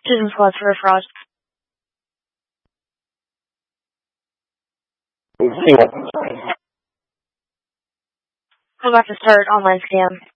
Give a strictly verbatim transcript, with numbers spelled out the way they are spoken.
Chisholm Squad for Frost. I'm about to start online scam.